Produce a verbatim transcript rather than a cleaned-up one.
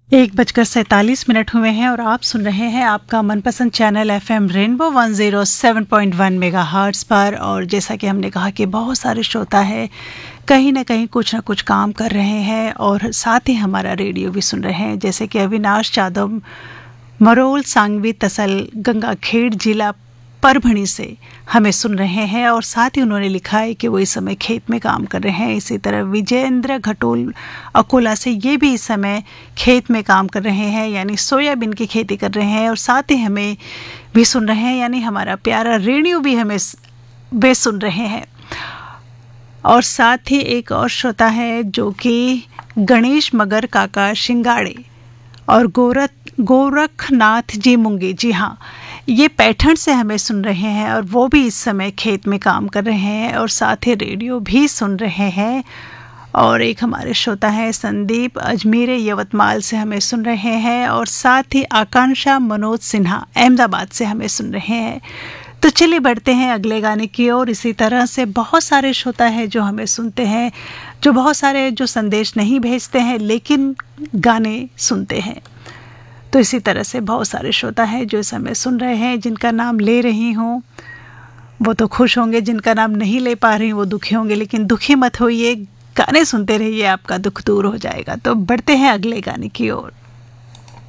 एक बजकर सैंतालीस मिनट हुए हैं और आप सुन रहे हैं आपका मनपसंद channel F M rainbow one zero seven point one mega hertz पर। और जैसा कि हमने कहा कि बहुत सारे श्रोता है कहीं ना कहीं कुछ ना कुछ काम कर रहे हैं और साथ ही हमारा रेडियो भी सुन रहे हैं, जैसे कि अविनाश यादव मरोल सांगवी तसल गंगाखेड़ जिला परभणी से हमें सुन रहे हैं और साथ ही उन्होंने लिखा है कि वो इस समय खेत में काम कर रहे हैं। इसी तरह विजेंद्र घटोल अकोला से ये भी इस समय खेत में काम कर रहे हैं, यानी सोयाबीन की खेती कर रहे हैं और साथ ही हमें भी सुन रहे हैं, यानी हमारा प्यारा रेडियो भी हमें बे सुन रहे हैं। और साथ ही एक और श्रोता है जो कि गणेश मगर काका शिंगाड़े और गोरख गोरखनाथ जी मुंगे, जी हाँ, ये पैठण से हमें सुन रहे हैं और वो भी इस समय खेत में काम कर रहे हैं और साथ ही रेडियो भी सुन रहे हैं। और एक हमारे श्रोता है संदीप अजमेर यवतमाल से हमें सुन रहे हैं और साथ ही आकांक्षा मनोज सिन्हा अहमदाबाद से हमें सुन रहे हैं। तो चलिए बढ़ते हैं अगले गाने की ओर। इसी तरह से बहुत सारे श्रोता हैं जो हमें सुनते हैं, जो बहुत सारे जो संदेश नहीं भेजते हैं लेकिन गाने सुनते हैं। तो इसी तरह से बहुत सारे श्रोता हैं जो इस समय सुन रहे हैं, जिनका नाम ले रही हूँ वो तो खुश होंगे, जिनका नाम नहीं ले पा रही वो दुखी होंगे, लेकिन दुखी मत होइए, गाने सुनते रहिए, आपका दुख दूर हो जाएगा। तो बढ़ते हैं अगले गाने की ओर।